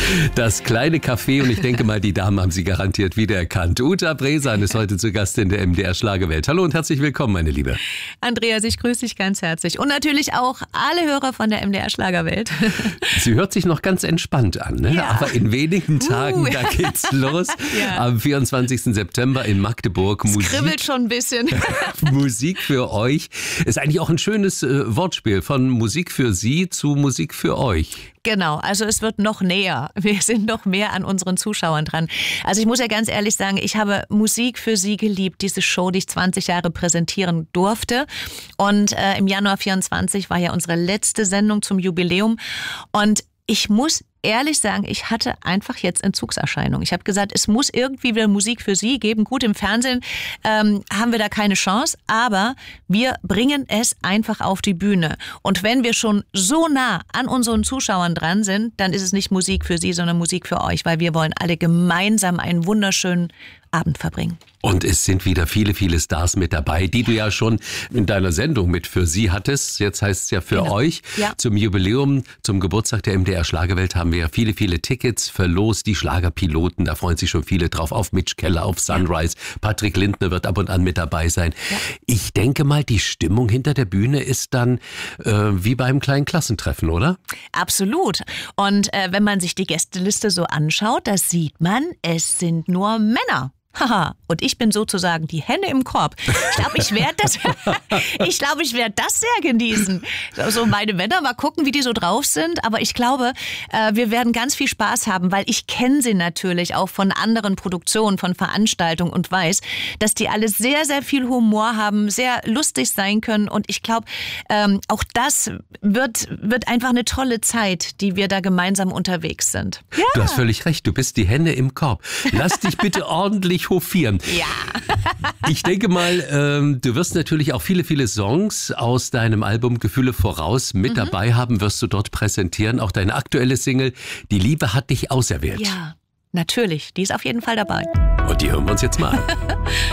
Das kleine Café, und ich denke mal, die Damen haben Sie garantiert wiedererkannt. Uta Bresan ist heute zu Gast in der MDR Schlagerwelt. Hallo und herzlich willkommen, meine Liebe. Andreas, ich grüße dich ganz herzlich. Und natürlich auch alle Hörer von der MDR Schlagerwelt. Sie hört sich noch ganz entspannt an, ne? Ja. Aber in wenigen Tagen, da geht's los. Ja. Am 24. September in Magdeburg. Es kribbelt schon ein bisschen. Musik für euch. Ist eigentlich auch ein schönes Wortspiel von Musik für Sie zu Musik für euch. Genau, also es wird noch näher. Wir sind noch mehr an unseren Zuschauern dran. Also ich muss ja ganz ehrlich sagen, ich habe Musik für Sie geliebt, diese Show, die ich 20 Jahre präsentieren durfte. Und im Januar 24 war ja unsere letzte Sendung zum Jubiläum. Und ich muss ehrlich sagen, ich hatte einfach jetzt Entzugserscheinungen. Ich habe gesagt, es muss irgendwie wieder Musik für Sie geben. Gut, im Fernsehen haben wir da keine Chance, aber wir bringen es einfach auf die Bühne. Und wenn wir schon so nah an unseren Zuschauern dran sind, dann ist es nicht Musik für Sie, sondern Musik für euch, weil wir wollen alle gemeinsam einen wunderschönen Abend verbringen. Und es sind wieder viele, viele Stars mit dabei, die du ja schon in deiner Sendung mit für Sie hattest. Jetzt heißt es ja für euch. Ja. Zum Jubiläum, zum Geburtstag der MDR Schlagerwelt haben wir ja viele, viele Tickets verlost. Die Schlagerpiloten, da freuen sich schon viele drauf. Auf Mitch Keller, auf Sunrise. Ja. Patrick Lindner wird ab und an mit dabei sein. Ja. Ich denke mal, die Stimmung hinter der Bühne ist dann wie beim kleinen Klassentreffen, oder? Absolut. Und wenn man sich die Gästeliste so anschaut, da sieht man, es sind nur Männer. Haha, und ich bin sozusagen die Henne im Korb. Ich glaube, ich werde das sehr genießen. So meine Männer, mal gucken, wie die so drauf sind. Aber ich glaube, wir werden ganz viel Spaß haben, weil ich kenne sie natürlich auch von anderen Produktionen, von Veranstaltungen und weiß, dass die alle sehr, sehr viel Humor haben, sehr lustig sein können. Und ich glaube, auch das wird einfach eine tolle Zeit, die wir da gemeinsam unterwegs sind. Ja. Du hast völlig recht, du bist die Henne im Korb. Lass dich bitte ordentlich hofieren. Ja. Ich denke mal, du wirst natürlich auch viele, viele Songs aus deinem Album Gefühle voraus mit dabei haben, wirst du dort präsentieren. Auch deine aktuelle Single, Die Liebe hat dich auserwählt. Ja, natürlich. Die ist auf jeden Fall dabei. Und die hören wir uns jetzt mal an.